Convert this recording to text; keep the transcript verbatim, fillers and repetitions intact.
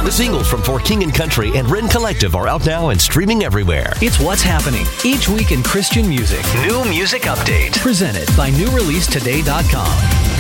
The singles from For King and Country and Ren Collective are out now and streaming everywhere. It's what's happening each week in Christian music. New Music Update. Presented by new release today dot com.